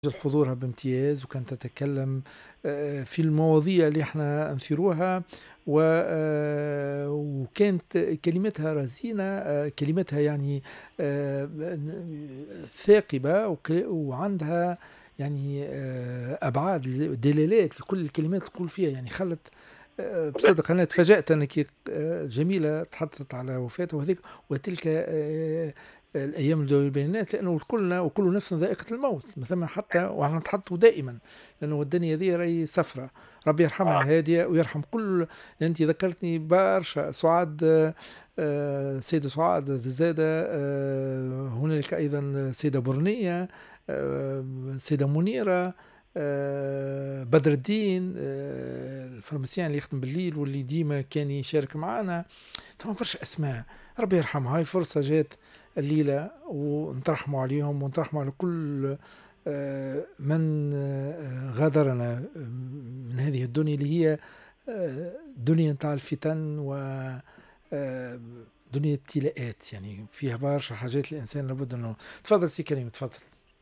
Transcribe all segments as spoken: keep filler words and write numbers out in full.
حضورها بامتياز، وكانت تتكلم آه، في المواضيع اللي احنا نثيروها، و- آه، وكانت كلمتها رزينة، آه، كلمتها يعني آه، ثاقبة، وك- وعندها يعني آه، أبعاد، دلالات لكل الكلمات اللي تقول فيها، يعني خلت آه، والله بصدق أنا تفاجأت أنك آه، جميلة تحدثت على وفاته وهذيك وتلك آه، الأيام ذوي البيانات، لأنه كلنا وكل نفس ذائقة الموت مثلا، حتى وعلى نتحدثوا دائما، لأنه الدنيا ذي راهي سفرة. ربي آه يرحمها هادية ويرحم كل. أنت ذكرتني برشا سعاد، آه، آه، سيدة سعاد زادة، آه، هنالك أيضا سيدة برنية، آه، سيدة منيرة، آه، بدر الدين، آه، الفارماسيان اللي يخدم بالليل واللي ديما كان يشارك معنا. طبعا برشا اسماء. ربي يرحمها. هاي فرصه جات الليله ونترحموا عليهم ونترحموا على كل آه، من آه، غادرنا آه، من هذه الدنيا اللي هي آه، دنيا نتاع الفتن، و آه، دنيا ابتلاءات، يعني فيها برشا حاجات الانسان لابد انه. تفضل سي كريم، تفضل.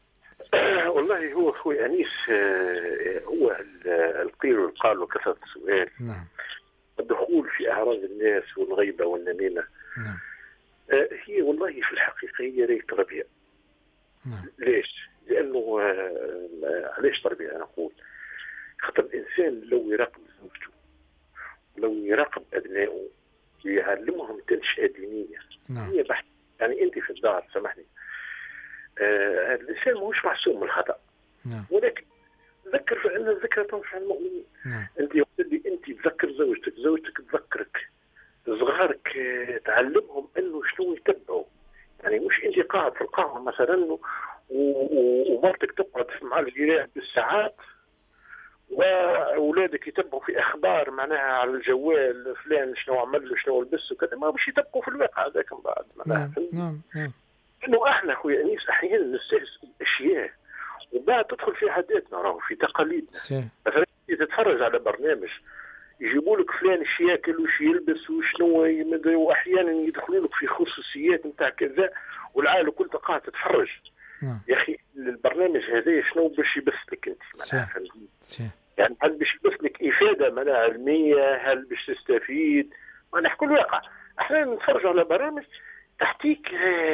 والله هو اخوي انيس، آه، هو ال- القيل والقال وكثره السؤال، نعم. الدخول في اعراض الناس والغيبه والنميمه. نعم. آه، هي والله في الحقيقه هي ليس تربيه. نعم. ليش؟ لانه آه، علاش تربيه؟ انا اقول خاطر الانسان لو يراقب زوجته، لو يراقب ابنائه، يعلمهم تنشئه دينيه. نعم. هي بحث. يعني انت في الدار سامحني، آه، الانسان مش معصوم من الخطا، نعم. ولكن ذكر فان الذكرى تنفع المؤمنين. نعم. انت يا ولدي انت تذكر زوجتك، زوجتك تذكرك، صغارك آه، تعلمهم انه شنو يتبعوا. يعني مش انت قاعد في القهوه مثلا و- و- ومرتك تقعد مع الجيران بالساعات، واولادك يتبعوا في اخبار معناها على الجوال فلان شنو عمل له شنو لبس وكذا، ما باش يتبقوا في الواقع هذاك من بعد معناها. نعم. نعم. نعم. انه احنا خويا انيس احيانا نستهزئ اشياء وبعد تدخل في عاداتنا، راهو في تقاليدنا. سي. مثلا تتفرج على برنامج يجيبوا لك فلان ايش ياكل وش يلبس وشنو يمد- واحيانا يدخلوا لك في خصوصيات نتاع كذا، والعائله كل قاعده تتفرج. نعم. يا اخي البرنامج هذا شنو باش يبث لك انت سي. معناها، فهمتني؟ سي. يعني هل باش يبث لك افاده معناها علميه؟ هل باش تستفيد؟ ما نحكوا الواقع. احيانا نتفرجوا على برامج تحتيك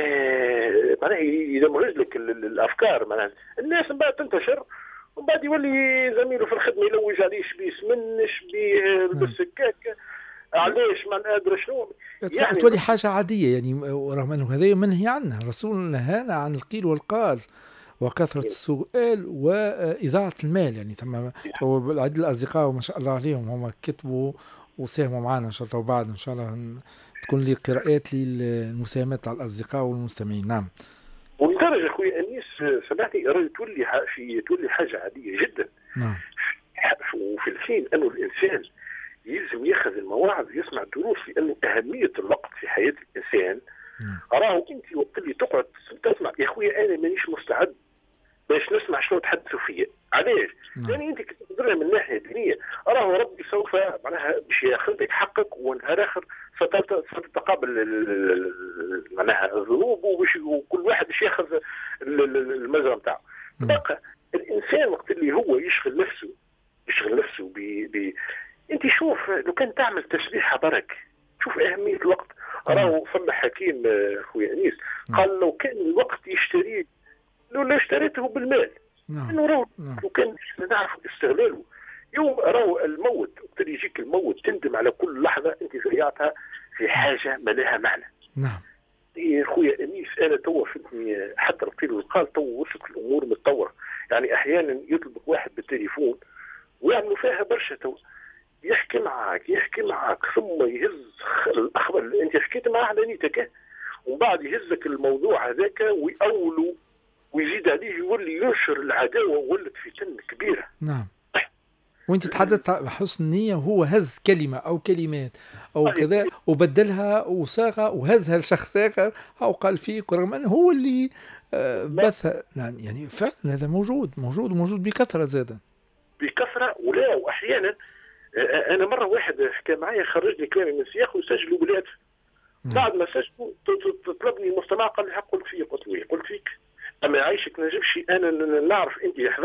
آه، معناها يدمج لك ال- ال- الافكار، معناها الناس من بعد تنتشر، ومن بعد يولي زميله في الخدمه يلوج عليه شبيه سمن شبيه نعم. لبس هكاك، علاش ما ادري شنو. تخ- يعني تولي حاجة عادية، يعني رغم أنه هذا منهي عنه. الرسول نهانا عن القيل والقال وكثرة السؤال وإذاعة المال، يعني ثم تو العديد الأصدقاء وما شاء الله عليهم هم كتبوا وساهموا معنا إن شاء الله، وبعد إن شاء الله ن- تكون لي قراءات للمساهمات على الأصدقاء والمستمعين. نعم. ولدرجه اخوي انيس سمعتني راهي تولي ح- في تولي حاجه عاديه جدا. نعم. وفي الحين انه الانسان يلزم ياخذ المواعظ ويسمع الدروس، لانه اهميه الوقت في حياه الانسان. نعم. راهو انت وقت اللي تقعد تسمع يا اخويا انا مانيش مستعد باش نسمع شنو تحدثوا فيا. علاش؟ نعم. يعني انت تقدرها من ناحيه دينيه، راهو ربي سوف معناها باش ياخذك حقك، ونهار اخر ستت- ستتقابل ال- ال- ال- معناها الذنوب، وباش وكل واحد باش ياخذ ال- ال- المجرى نتاعو. نعم. بقى الانسان وقت اللي هو يشغل نفسه، يشغل نفسه ب ب انت شوف لو كان تعمل تسبيحه برك، شوف اهميه الوقت. نعم. راهو فما حكيم آه، خويا انيس نعم. قال لو كان الوقت يشتريه لولا اشتريته بالمال. نعم. انه راهو نعم. لو كان احنا نعرف استغلاله. يوم راهو الموت وقت اللي يجيك الموت تندم على كل لحظه انت ضيعتها في حاجه ما لها معنى. نعم. يا خويا انيس انا توا فهمتني، حتى القيل والقال تو وصلت الامور متطوره. يعني احيانا يطلبك واحد بالتليفون ويعملوا فيها برشا تو، يحكي معك يحكي معك ثم يهز الاخبار اللي انت حكيت معاه على نيتك، ومن بعد يهزك الموضوع هذاك ويأولوا ويزيد عليه يولي ينشر العداوه ولت فتن كبيره. نعم. وانت تحدثت بحسن نية، وهو هز كلمة او كلمات او والله كذا وبدلها وصاغة وهزها لشخص اخر او قال فيك، رغم انه هو اللي آه، ما بث. يعني يعني فعلا هذا موجود موجود وموجود بكثرة زادا. بكثره. ولا واحيانا آه، انا مره واحد حكى معايا خرجني كلامي من سياق وسجلوا بالهاتف. نعم. بعد ما سجلوا ط- ط- طلبني المستمع قال لي حق قلت فيك، قلت له إيه؟ قلت فيك اما يعيشك نجمش انا نعرف انت